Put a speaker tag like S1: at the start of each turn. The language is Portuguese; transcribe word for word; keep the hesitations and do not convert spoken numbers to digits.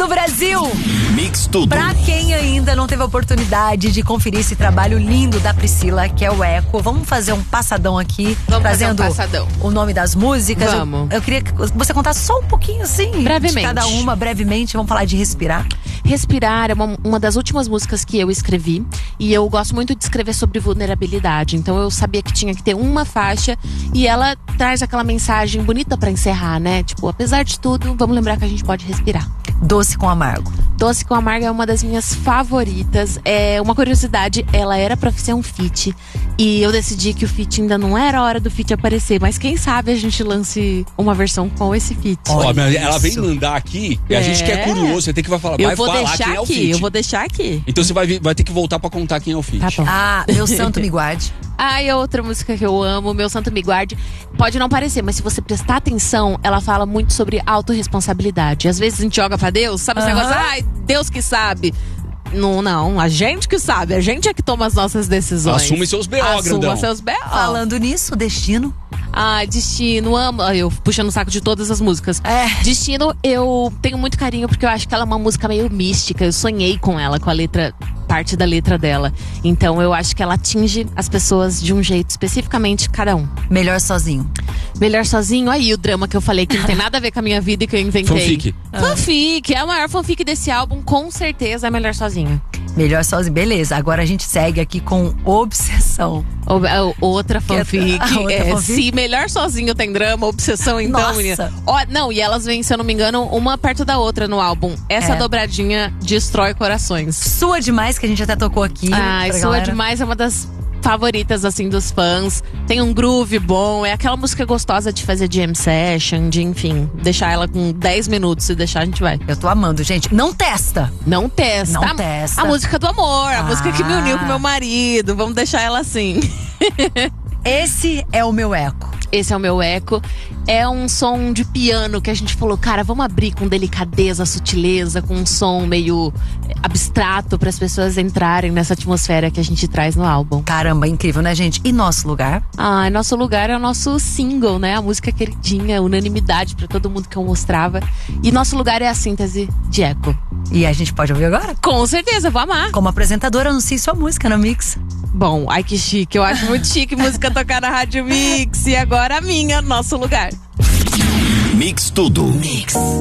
S1: do Brasil.
S2: Mix Tudo.
S1: Pra quem ainda não teve a oportunidade de conferir esse trabalho lindo da Priscila, que é o Eco, vamos fazer um passadão aqui,
S3: vamos
S1: trazendo
S3: fazer um passadão.
S1: O nome das músicas.
S3: Vamos.
S1: Eu, eu queria que você contasse só um pouquinho assim,
S3: brevemente,
S1: de cada uma, brevemente. Vamos falar de Respirar.
S3: Respirar é uma, uma das últimas músicas que eu escrevi. E eu gosto muito de escrever sobre vulnerabilidade. Então eu sabia que tinha que ter uma faixa. E ela traz aquela mensagem bonita pra encerrar, né? Tipo, apesar de tudo, vamos lembrar que a gente pode respirar.
S1: Doce com Amargo.
S3: Doce com Amargo é uma das minhas favoritas. É uma curiosidade, ela era pra ser um feat. E eu decidi que o feat ainda não era a hora do feat aparecer. Mas quem sabe a gente lance uma versão com esse feat.
S4: Ó, mas ela vem mandar aqui e a
S3: É.
S4: gente que é curioso, você tem que vai falar,
S3: Eu
S4: vai
S3: vou
S4: falar
S3: deixar
S4: quem é o
S3: aqui,
S4: feat.
S3: eu vou deixar aqui.
S4: Então você vai, vir- vai ter que voltar pra contar quem é o feat.
S3: Tá bom.
S1: Ah, Meu Santo Me Guarde.
S3: Ah, e outra música que eu amo, Meu Santo Me Guarde. Pode não parecer, mas se você prestar atenção, ela fala muito sobre autorresponsabilidade. Às vezes a gente joga pra Deus, sabe esse
S1: Aham.
S3: negócio? Ai, Deus que sabe. Não, não, a gente que sabe, a gente é que toma as nossas decisões.
S4: Assume seus B O,
S3: Assuma
S4: grandão.
S3: seus B O.
S1: Falando nisso, Destino.
S3: Ah, Destino, amo. Ah, eu puxando o saco de todas as músicas.
S1: É.
S3: Destino, eu tenho muito carinho porque eu acho que ela é uma música meio mística. Eu sonhei com ela, com a letra, parte da letra dela. Então eu acho que ela atinge as pessoas de um jeito, especificamente cada um.
S1: Melhor Sozinho.
S3: Melhor Sozinho, aí o drama que eu falei que não tem nada a ver com a minha vida e que eu inventei.
S4: Fanfic.
S3: Fanfic, é a maior fanfic desse álbum, com certeza é Melhor Sozinho.
S1: Melhor Sozinho. Beleza, agora a gente segue aqui com Obsessão.
S3: O- a- outra fanfic.
S1: A outra
S3: é,
S1: fanfic?
S3: Se Melhor Sozinho tem drama, Obsessão então,
S1: Nossa.
S3: menina. Ó, não, e elas vêm, se eu não me engano, uma perto da outra no álbum. Essa
S1: É.
S3: dobradinha destrói corações.
S1: Sua Demais, que a gente até tocou aqui.
S3: Ai,
S1: pra
S3: Sua
S1: galera.
S3: Demais é uma das favoritas, assim, dos fãs. Tem um groove bom, é aquela música gostosa de fazer jam session, de, enfim, deixar ela com dez minutos e deixar a gente vai.
S1: Eu tô amando, gente. Não testa.
S3: Não testa.
S1: Não
S3: A-
S1: testa.
S3: A música do amor, a
S1: Ah.
S3: música que me uniu com meu marido. Vamos deixar ela assim.
S1: Esse é o meu eco.
S3: Esse é o meu eco. É um som de piano que a gente falou, cara, vamos abrir com delicadeza, sutileza, com um som meio abstrato para as pessoas entrarem nessa atmosfera que a gente traz no álbum.
S1: Caramba, incrível, né, gente? E Nosso Lugar?
S3: Ah, Nosso Lugar é o nosso single, né? A música queridinha, unanimidade pra todo mundo que eu mostrava. E Nosso Lugar é a síntese de eco.
S1: E a gente pode ouvir agora?
S3: Com certeza, vou amar.
S1: Como apresentadora, anuncie sua música no Mix.
S3: Bom, ai que chique. Eu acho muito chique música tocar na Rádio Mix. E agora a minha, Nosso Lugar.
S2: Mix Tudo. Mix.